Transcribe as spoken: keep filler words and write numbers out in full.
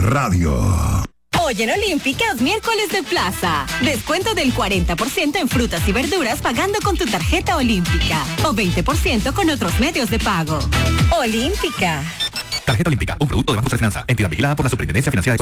Radio. Hoy en Olímpica es miércoles de plaza. Descuento del cuarenta por ciento en frutas y verduras pagando con tu tarjeta Olímpica. O veinte por ciento con otros medios de pago. Olímpica. Tarjeta Olímpica, un producto de Banco de Finanza, entidad vigilada por la Superintendencia Financiera de Colombia.